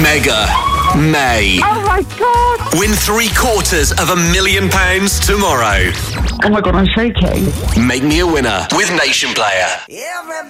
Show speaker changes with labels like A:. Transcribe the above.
A: Mega May.
B: Oh my God!
A: Win £750,000 tomorrow.
B: Oh my God, I'm shaking.
A: Make me a winner with Nation Player.
C: Everybody